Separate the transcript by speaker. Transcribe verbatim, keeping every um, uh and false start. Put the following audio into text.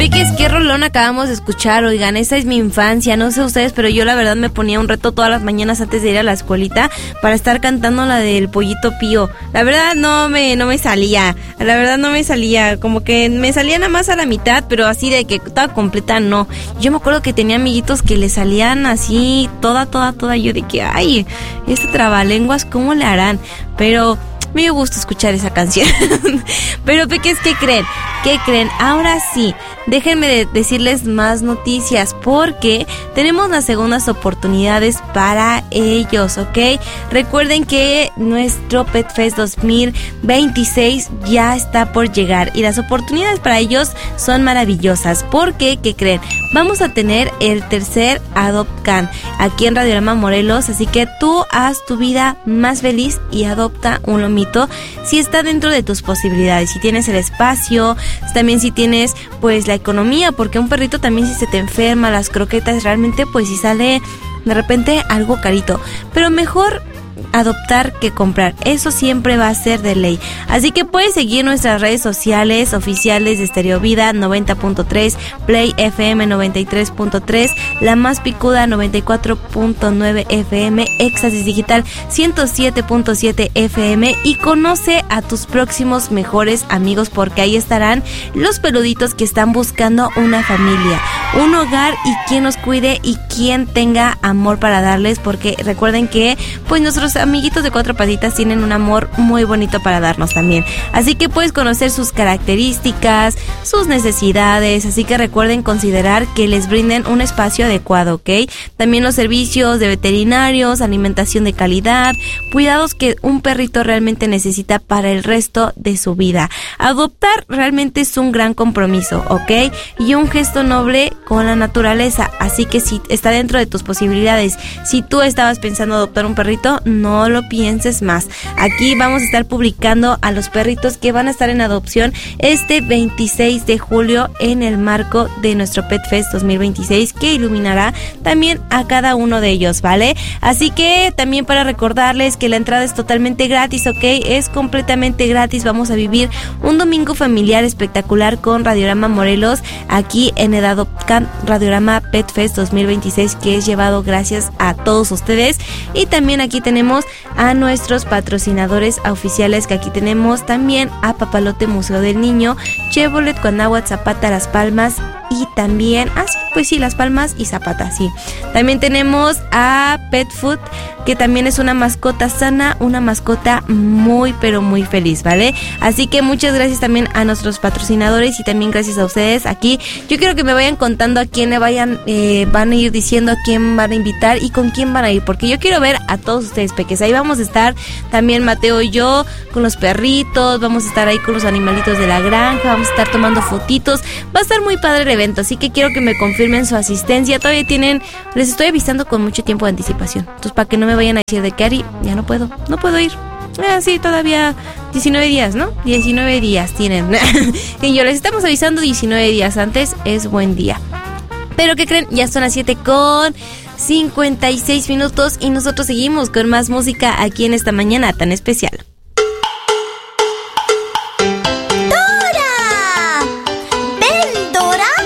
Speaker 1: Peques, qué rolón acabamos de escuchar, oigan, esa es mi infancia, no sé ustedes, pero yo la verdad me ponía un reto todas las mañanas antes de ir a la escuelita para estar cantando la del Pollito Pío. La verdad no me, no me salía, la verdad no me salía, como que me salía nada más a la mitad, pero así de que toda completa no. Yo me acuerdo que tenía amiguitos que le salían así, toda, toda, toda, yo de que, ay, este trabalenguas, ¿cómo le harán? Pero me dio gusto escuchar esa canción. Pero peques, ¿qué creen? ¿Qué creen? Ahora sí, déjenme de decirles más noticias porque tenemos las segundas oportunidades para ellos, ¿ok? Recuerden que nuestro Pet Fest dos mil veintiséis ya está por llegar y las oportunidades para ellos son maravillosas porque, ¿qué creen? Vamos a tener el tercer Adopt Can aquí en Radiorama Morelos, así que tú haz tu vida más feliz y adopta un lomito si está dentro de tus posibilidades, si tienes el espacio, también si tienes pues la economía, porque un perrito también si se te enferma, las croquetas realmente pues si sale de repente algo carito, pero mejor adoptar que comprar, eso siempre va a ser de ley. Así que puedes seguir nuestras redes sociales oficiales de Stereo Vida noventa punto tres, Play F M noventa y tres punto tres, La Más Picuda noventa y cuatro punto nueve F M, Éxtasis Digital ciento siete punto siete F M y conoce a tus próximos mejores amigos porque ahí estarán los peluditos que están buscando una familia, un hogar y quien los cuide y quien tenga amor para darles, porque recuerden que pues nuestros amiguitos de cuatro patitas tienen un amor muy bonito para darnos también, así que puedes conocer sus características, sus necesidades, así que recuerden considerar que les brinden un espacio adecuado, ¿ok? También los servicios de veterinarios, alimentación de calidad, cuidados que un perrito realmente necesita para el resto de su vida. Adoptar realmente es un gran compromiso, ¿ok? Y un gesto noble con la naturaleza, así que si está dentro de tus posibilidades, si tú estabas pensando adoptar un perrito, no No lo pienses más. Aquí vamos a estar publicando a los perritos que van a estar en adopción este veintiséis de julio en el marco de nuestro Pet Fest dos mil veintiséis, que iluminará también a cada uno de ellos, ¿vale? Así que también para recordarles que la entrada es totalmente gratis, ¿ok? Es completamente gratis. Vamos a vivir un domingo familiar espectacular con Radiorama Morelos aquí en el Adopcan Radiorama Pet Fest dos mil veintiséis, que es llevado gracias a todos ustedes. Y también aquí tenemos a nuestros patrocinadores oficiales, que aquí tenemos también a Papalote Museo del Niño, Chevrolet Cuanáhuac Zapata Las Palmas y también, ah sí, pues sí, Las Palmas y Zapata, sí. También tenemos a Pet Food, que también es una mascota sana, una mascota muy pero muy feliz, ¿vale? Así que muchas gracias también a nuestros patrocinadores y también gracias a ustedes aquí. Yo quiero que me vayan contando a quién le vayan, eh, van a ir diciendo a quién van a invitar y con quién van a ir, porque yo quiero ver a todos ustedes, peques. Ahí vamos a estar también Mateo y yo con los perritos, vamos a estar ahí con los animalitos de la granja, vamos a estar tomando fotitos, va a estar muy padre el evento, así que quiero que me confirmen su asistencia. Todavía tienen, les estoy avisando con mucho tiempo de anticipación, entonces para que no me vayan a decir de que Ari, ya no puedo, no puedo ir. Ah, sí, todavía diecinueve días, ¿no? diecinueve días tienen. Y yo les estamos avisando diecinueve días antes, es buen día. Pero ¿qué creen? Ya son las siete con cincuenta y seis minutos y nosotros seguimos con más música aquí en esta mañana tan especial.